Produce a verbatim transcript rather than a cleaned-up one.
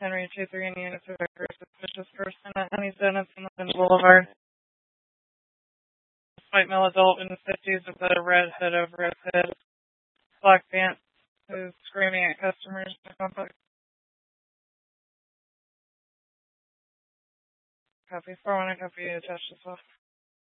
Henry two three Indiana Pacific, suspicious person at Honey's Donuts on the Boulevard. White male adult in his fifties with a red hood over his head, black pants, who's screaming at customers in the complex. Copy four one, copy attached as well.